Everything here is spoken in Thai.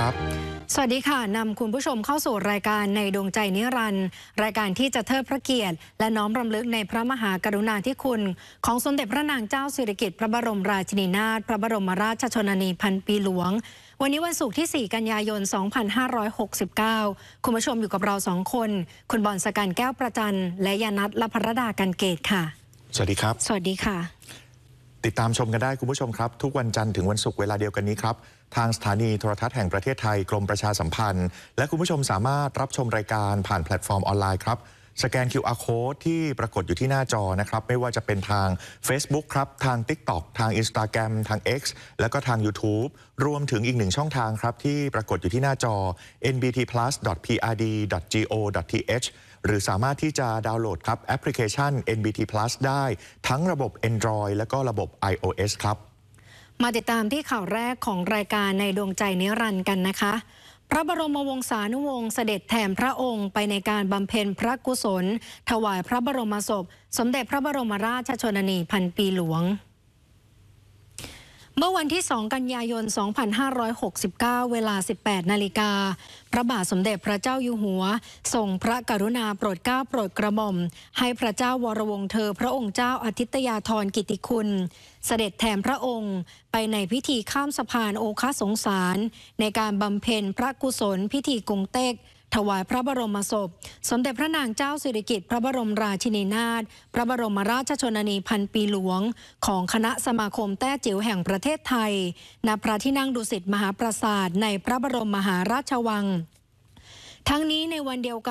ครับสวัสดีค่ะนำคุณผู้ชมเข้าสู่รายการในดวงใจนิรันดร์รายการที่จะเทิดพระเกียรติและน้อมรำลึกในพระมหากรุณาธิคุณของสมเด็จพระนางเจ้าสิริกิติ์พระบรมราชินีนาถพระบรมราชชนนีพันปีหลวงวันนี้วันศุกร์ที่ 4 กันยายน 2569 คุณผู้ชมอยู่กับเรา2 คนคุณบอลสกันแก้วประจันและยานัท ลภรดากันเกตค่ะสวัสดีครับสวัสดีค่ะติดตามชมกันได้คุณผู้ชมครับทุกวันจันทร์ถึงวันศุกร์เวลาเดียวกันนี้ครับทางสถานีโทรทัศน์แห่งประเทศไทยกรมประชาสัมพันธ์และคุณผู้ชมสามารถรับชมรายการผ่านแพลตฟอร์มออนไลน์ครับสแกน QR Code ที่ปรากฏอยู่ที่หน้าจอนะครับไม่ว่าจะเป็นทาง Facebook ครับทาง TikTok ทาง Instagram ทาง X แล้วก็ทาง YouTube รวมถึงอีก1ช่องทางครับที่ปรากฏอยู่ที่หน้าจอ nbtplus.prd.go.th หรือสามารถที่จะดาวน์โหลดครับแอปพลิเคชัน NBT Plus ได้ทั้งระบบ Android และก็ระบบ iOS ครับมาติดตามที่ข่าวแรกของรายการในดวงใจนิรันดร์กันนะคะพระบรมวงศานุวงศ์เสด็จแทนพระองค์ไปในการบำเพ็ญพระกุศลถวายพระบรมศพสมเด็จพระบรมราชชนนีพันปีหลวงเมื่อวันที่ 2 กันยายน 2569 เวลา 18 นาฬิกาพระบาทสมเด็จพระเจ้าอยู่หัวทรงพระกรุณาโปรดเกล้าโปรดกระหม่อมให้พระเจ้าวรวงศ์เธอพระองค์เจ้าอาทิตยาธรกิติคุณเสด็จแทนพระองค์ไปในพิธีข้ามสะพานโอคสงสารในการบำเพ็ญพระกุศลพิธีกงเต็กถวายพระบรมศพสมเด็จพระนางเจ้าสิริกิติ์พระบรมราชินีนาถพระบรมราชชนนีพันปีหลวงของคณะสมาคมแต้จิ๋วแห่งประเทศไทยณพระที่นั่งดุสิตมหาปราสาทในพระบรมมหาราชวังทั้งนี้ในวันเดียวกัน